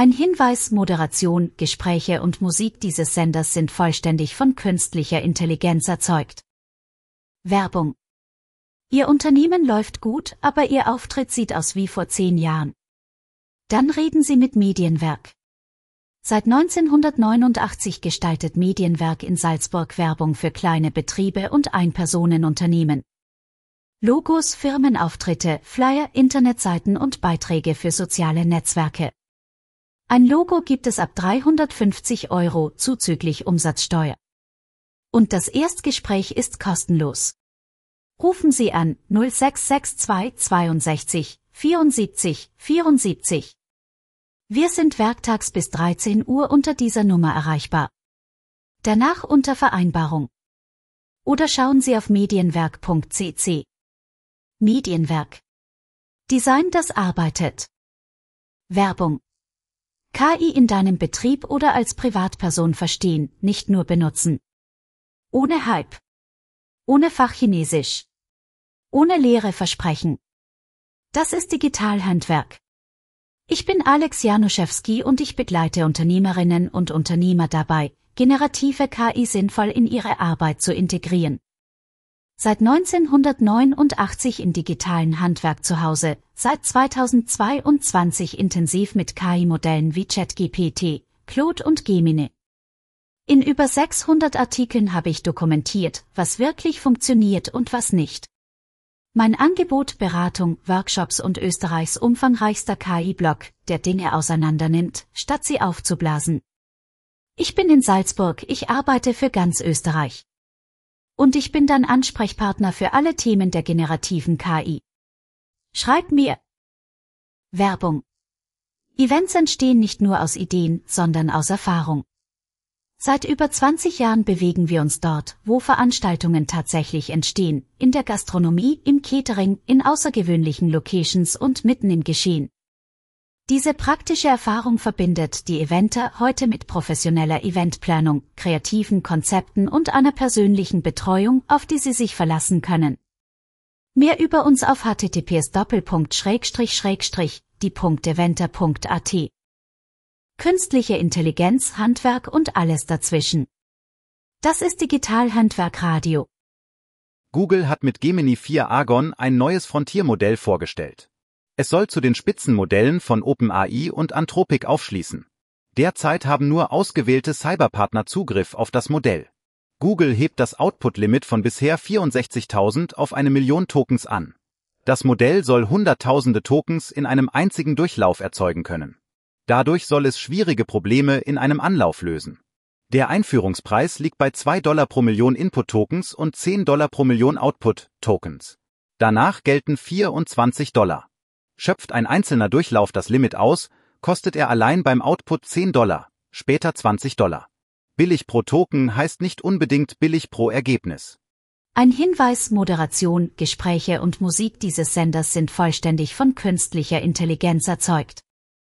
Ein Hinweis: Moderation, Gespräche und Musik dieses Senders sind vollständig von künstlicher Intelligenz erzeugt. Werbung. Ihr Unternehmen läuft gut, aber Ihr Auftritt sieht aus wie vor 10 Jahren. Dann reden Sie mit Medienwerk. Seit 1989 gestaltet Medienwerk in Salzburg Werbung für kleine Betriebe und Einpersonenunternehmen. Logos, Firmenauftritte, Flyer, Internetseiten und Beiträge für soziale Netzwerke. Ein Logo gibt es ab 350 € zuzüglich Umsatzsteuer. Und das Erstgespräch ist kostenlos. Rufen Sie an 0662 62 74 74. Wir sind werktags bis 13 Uhr unter dieser Nummer erreichbar. Danach unter Vereinbarung. Oder schauen Sie auf medienwerk.cc. Medienwerk. Design, das arbeitet. Werbung. KI in deinem Betrieb oder als Privatperson verstehen, nicht nur benutzen. Ohne Hype. Ohne Fachchinesisch. Ohne leere Versprechen. Das ist Digitalhandwerk. Ich bin Alex Januszewski und ich begleite Unternehmerinnen und Unternehmer dabei, generative KI sinnvoll in ihre Arbeit zu integrieren. Seit 1989 im digitalen Handwerk zu Hause, seit 2022 intensiv mit KI-Modellen wie ChatGPT, Claude und Gemini. In über 600 Artikeln habe ich dokumentiert, was wirklich funktioniert und was nicht. Mein Angebot: Beratung, Workshops und Österreichs umfangreichster KI-Blog, der Dinge auseinandernimmt, statt sie aufzublasen. Ich bin in Salzburg, ich arbeite für ganz Österreich. Und ich bin dein Ansprechpartner für alle Themen der generativen KI. Schreib mir. Werbung. Events entstehen nicht nur aus Ideen, sondern aus Erfahrung. Seit über 20 Jahren bewegen wir uns dort, wo Veranstaltungen tatsächlich entstehen, in der Gastronomie, im Catering, in außergewöhnlichen Locations und mitten im Geschehen. Diese praktische Erfahrung verbindet die Eventer heute mit professioneller Eventplanung, kreativen Konzepten und einer persönlichen Betreuung, auf die Sie sich verlassen können. Mehr über uns auf https://die.eventer.at. Künstliche Intelligenz, Handwerk und alles dazwischen. Das ist Digitalhandwerk Radio. Google hat mit Gemini 4 Argon ein neues Frontiermodell vorgestellt. Es soll zu den Spitzenmodellen von OpenAI und Anthropic aufschließen. Derzeit haben nur ausgewählte Cyberpartner Zugriff auf das Modell. Google hebt das Output-Limit von bisher 64.000 auf 1 Million Tokens an. Das Modell soll Hunderttausende Tokens in einem einzigen Durchlauf erzeugen können. Dadurch soll es schwierige Probleme in einem Anlauf lösen. Der Einführungspreis liegt bei $2 pro Million Input-Tokens und $10 pro Million Output-Tokens. Danach gelten $24. Schöpft ein einzelner Durchlauf das Limit aus, kostet er allein beim Output $10, später $20. Billig pro Token heißt nicht unbedingt billig pro Ergebnis. Ein Hinweis: Moderation, Gespräche und Musik dieses Senders sind vollständig von künstlicher Intelligenz erzeugt.